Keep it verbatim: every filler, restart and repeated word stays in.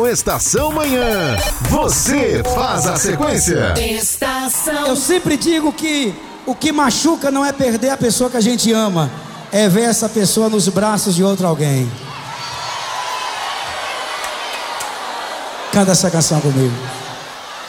Estação Manhã. Você faz a sequência. Estação. Eu sempre digo que o que machuca não é perder a pessoa que a gente ama, é ver essa pessoa nos braços de outro alguém. Canta essa canção comigo.